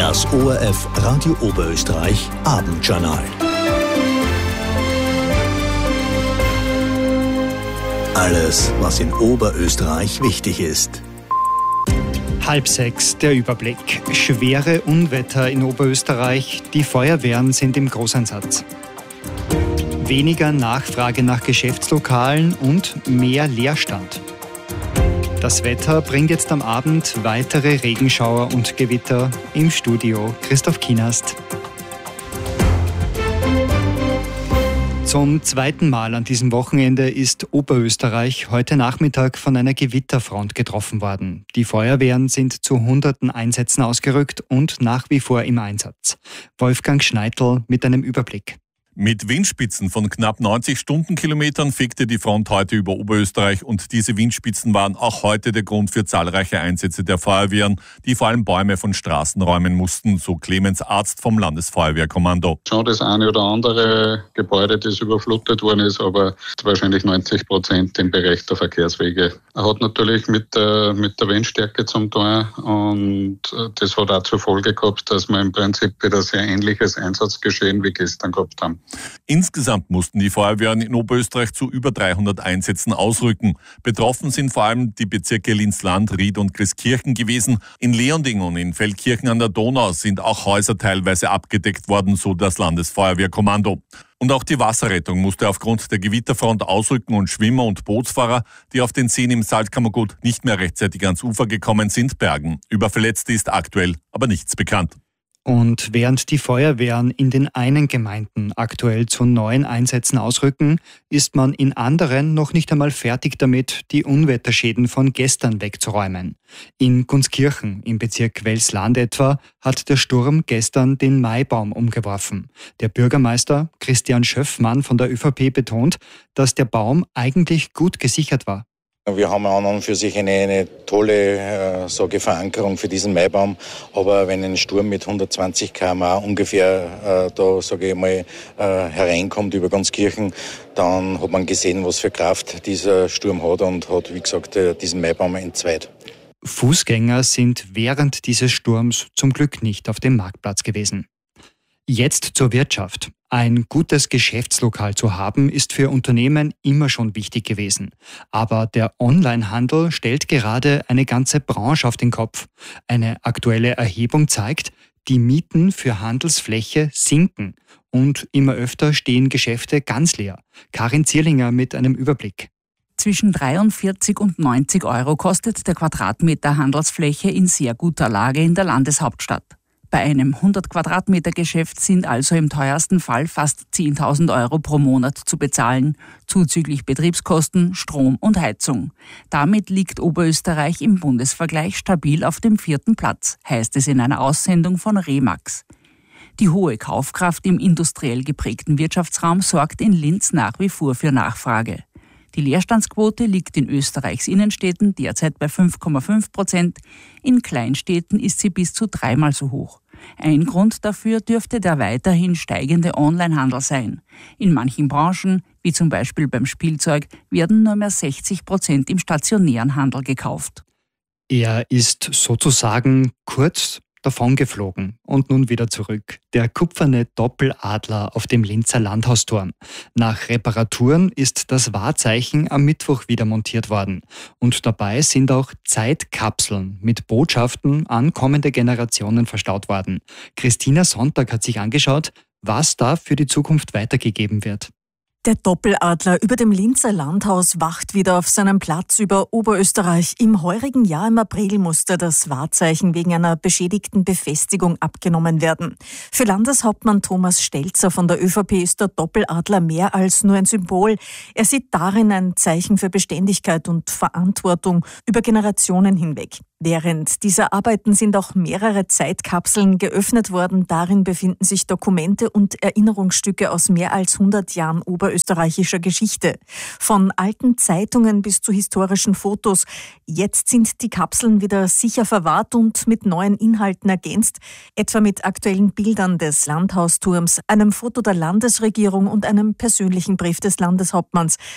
Das ORF Radio Oberösterreich Abendjournal. Alles, was in Oberösterreich wichtig ist. 5:30, der Überblick. Schwere Unwetter in Oberösterreich. Die Feuerwehren sind im Großeinsatz. Weniger Nachfrage nach Geschäftslokalen und mehr Leerstand. Das Wetter bringt jetzt am Abend weitere Regenschauer und Gewitter. Im Studio Christoph Kienast. Zum zweiten Mal an diesem Wochenende ist Oberösterreich heute Nachmittag von einer Gewitterfront getroffen worden. Die Feuerwehren sind zu hunderten Einsätzen ausgerückt und nach wie vor im Einsatz. Wolfgang Schneitl mit einem Überblick. Mit Windspitzen von knapp 90 Stundenkilometern fegte die Front heute über Oberösterreich und diese Windspitzen waren auch heute der Grund für zahlreiche Einsätze der Feuerwehren, die vor allem Bäume von Straßen räumen mussten, so Clemens Arzt vom Landesfeuerwehrkommando. Schon das eine oder andere Gebäude, das überflutet worden ist, aber wahrscheinlich 90% im Bereich der Verkehrswege. Er hat natürlich mit der Windstärke zum tun und das hat auch zur Folge gehabt, dass wir im Prinzip wieder sehr ähnliches Einsatzgeschehen wie gestern gehabt haben. Insgesamt mussten die Feuerwehren in Oberösterreich zu über 300 Einsätzen ausrücken. Betroffen sind vor allem die Bezirke Linz-Land, Ried und Christkirchen gewesen. In Leonding und in Feldkirchen an der Donau sind auch Häuser teilweise abgedeckt worden, so das Landesfeuerwehrkommando. Und auch die Wasserrettung musste aufgrund der Gewitterfront ausrücken und Schwimmer und Bootsfahrer, die auf den Seen im Salzkammergut nicht mehr rechtzeitig ans Ufer gekommen sind, bergen. Über Verletzte ist aktuell aber nichts bekannt. Und während die Feuerwehren in den einen Gemeinden aktuell zu neuen Einsätzen ausrücken, ist man in anderen noch nicht einmal fertig damit, die Unwetterschäden von gestern wegzuräumen. In Gunskirchen im Bezirk Wels-Land etwa hat der Sturm gestern den Maibaum umgeworfen. Der Bürgermeister Christian Schöffmann von der ÖVP betont, dass der Baum eigentlich gut gesichert war. Wir haben an und für sich eine tolle Verankerung für diesen Maibaum, aber wenn ein Sturm mit 120 km/h ungefähr hereinkommt über Gunskirchen, dann hat man gesehen, was für Kraft dieser Sturm hat und hat, wie gesagt, diesen Maibaum entzweit. Fußgänger sind während dieses Sturms zum Glück nicht auf dem Marktplatz gewesen. Jetzt zur Wirtschaft. Ein gutes Geschäftslokal zu haben, ist für Unternehmen immer schon wichtig gewesen. Aber der Onlinehandel stellt gerade eine ganze Branche auf den Kopf. Eine aktuelle Erhebung zeigt, die Mieten für Handelsfläche sinken. Und immer öfter stehen Geschäfte ganz leer. Karin Zierlinger mit einem Überblick. Zwischen 43 und 90 Euro kostet der Quadratmeter Handelsfläche in sehr guter Lage in der Landeshauptstadt. Bei einem 100 Quadratmeter Geschäft sind also im teuersten Fall fast 10.000 Euro pro Monat zu bezahlen, zuzüglich Betriebskosten, Strom und Heizung. Damit liegt Oberösterreich im Bundesvergleich stabil auf dem 4. Platz, heißt es in einer Aussendung von Remax. Die hohe Kaufkraft im industriell geprägten Wirtschaftsraum sorgt in Linz nach wie vor für Nachfrage. Die Leerstandsquote liegt in Österreichs Innenstädten derzeit bei 5,5%. In Kleinstädten ist sie bis zu 3-mal so hoch. Ein Grund dafür dürfte der weiterhin steigende Onlinehandel sein. In manchen Branchen, wie zum Beispiel beim Spielzeug, werden nur mehr 60% im stationären Handel gekauft. Er ist sozusagen kurz davongeflogen und nun wieder zurück. Der kupferne Doppeladler auf dem Linzer Landhausturm. Nach Reparaturen ist das Wahrzeichen am Mittwoch wieder montiert worden. Und dabei sind auch Zeitkapseln mit Botschaften an kommende Generationen verstaut worden. Christina Sonntag hat sich angeschaut, was da für die Zukunft weitergegeben wird. Der Doppeladler über dem Linzer Landhaus wacht wieder auf seinem Platz über Oberösterreich. Im heurigen Jahr im April musste das Wahrzeichen wegen einer beschädigten Befestigung abgenommen werden. Für Landeshauptmann Thomas Stelzer von der ÖVP ist der Doppeladler mehr als nur ein Symbol. Er sieht darin ein Zeichen für Beständigkeit und Verantwortung über Generationen hinweg. Während dieser Arbeiten sind auch mehrere Zeitkapseln geöffnet worden. Darin befinden sich Dokumente und Erinnerungsstücke aus mehr als 100 Jahren oberösterreichischer Geschichte. Von alten Zeitungen bis zu historischen Fotos. Jetzt sind die Kapseln wieder sicher verwahrt und mit neuen Inhalten ergänzt, etwa mit aktuellen Bildern des Landhausturms, einem Foto der Landesregierung und einem persönlichen Brief des Landeshauptmanns.